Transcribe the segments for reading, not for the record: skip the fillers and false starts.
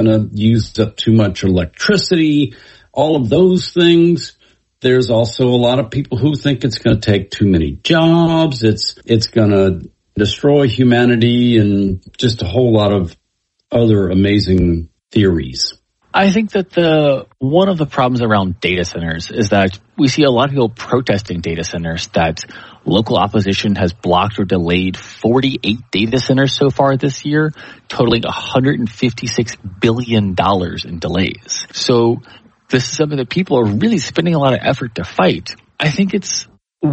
going to use up too much electricity, all of those things. There's also a lot of people who think it's going to take too many jobs. It's going to destroy humanity and just a whole lot of other amazing theories. I think that one of the problems around data centers is that we see a lot of people protesting data centers, that local opposition has blocked or delayed 48 data centers so far this year, totaling $156 billion in delays. So this is something that people are really spending a lot of effort to fight. I think it's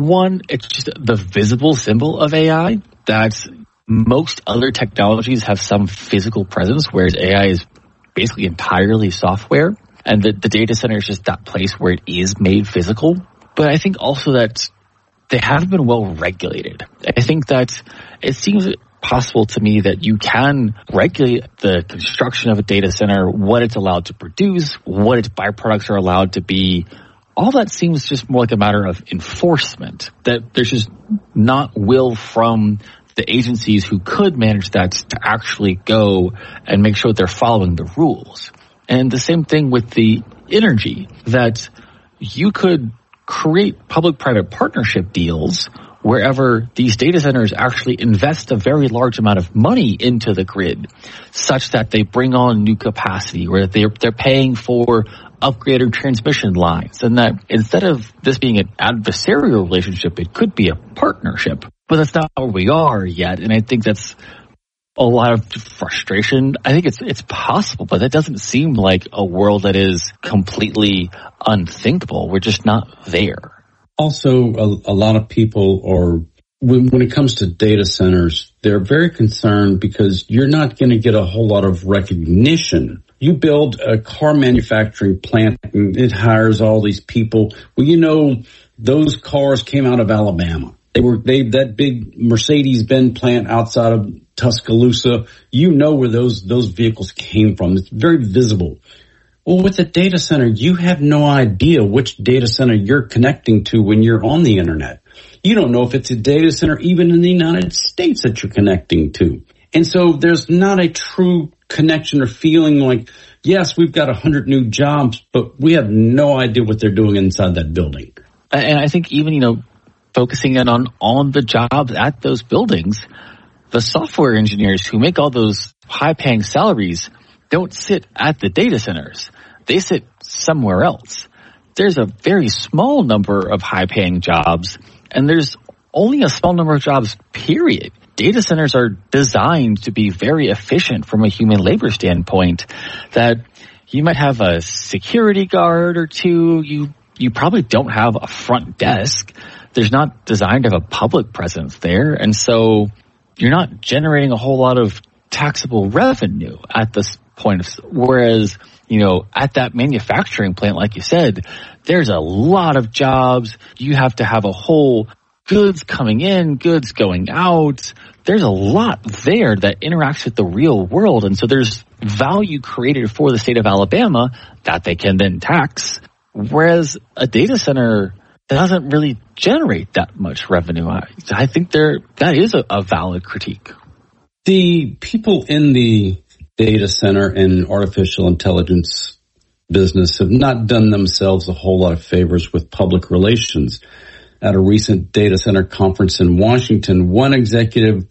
just the visible symbol of AI, that most other technologies have some physical presence, whereas AI is basically entirely software, and the data center is just that place where it is made physical. But I think also that they haven't been well regulated. I think that it seems possible to me that you can regulate the construction of a data center, what it's allowed to produce, what its byproducts are allowed to be. All that seems just more like a matter of enforcement, that there's just not will from the agencies who could manage that to actually go and make sure they're following the rules. And the same thing with the energy, that you could create public-private partnership deals wherever these data centers actually invest a very large amount of money into the grid, such that they bring on new capacity, where they're paying for upgraded transmission lines, and that instead of this being an adversarial relationship, it could be a partnership. But that's not where we are yet, and I think that's a lot of frustration. I think it's possible, but that doesn't seem like a world that is completely unthinkable. We're just not there. Also, a lot of people are, when it comes to data centers, they're very concerned because you're not going to get a whole lot of recognition. You build a car manufacturing plant and it hires all these people. Well, you know, those cars came out of Alabama. That big Mercedes-Benz plant outside of Tuscaloosa. You know where those vehicles came from. It's very visible. Well, with a data center, you have no idea which data center you're connecting to when you're on the internet. You don't know if it's a data center even in the United States that you're connecting to. And so there's not a true connection or feeling like, yes, we've got 100 new jobs, but we have no idea what they're doing inside that building. And I think even, focusing in on the jobs at those buildings, the software engineers who make all those high-paying salaries don't sit at the data centers. They sit somewhere else. There's a very small number of high-paying jobs, and there's only a small number of jobs, period. Data centers are designed to be very efficient from a human labor standpoint, that you might have a security guard or two. You probably don't have a front desk. There's not designed to have a public presence there. And so you're not generating a whole lot of taxable revenue at this point. Whereas, at that manufacturing plant, like you said, there's a lot of jobs. You have to have a whole goods coming in, goods going out. There's a lot there that interacts with the real world. And so there's value created for the state of Alabama that they can then tax. Whereas a data center doesn't really generate that much revenue. I think that is a valid critique. The people in the data center and artificial intelligence business have not done themselves a whole lot of favors with public relations. At a recent data center conference in Washington, one executive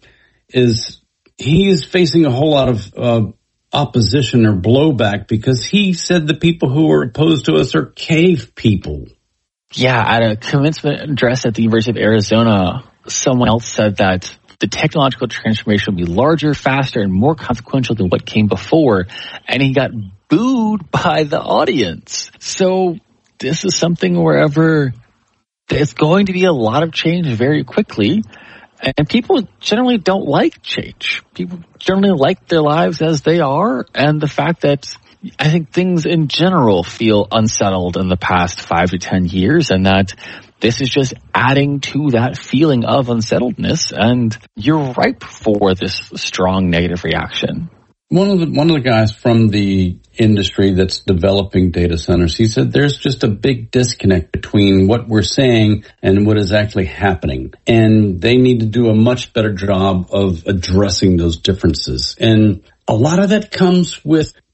is facing a whole lot of opposition or blowback because he said the people who are opposed to us are cave people. Yeah, at a commencement address at the University of Arizona, someone else said that the technological transformation will be larger, faster, and more consequential than what came before, and he got booed by the audience. So this is something wherever there's going to be a lot of change very quickly, and people generally don't like change. People generally like their lives as they are, and the fact that I think things in general feel unsettled in the past 5 to 10 years, and that this is just adding to that feeling of unsettledness, and you're ripe for this strong negative reaction. One of the guys from the industry that's developing data centers, he said there's just a big disconnect between what we're saying and what is actually happening. And they need to do a much better job of addressing those differences. And a lot of that comes with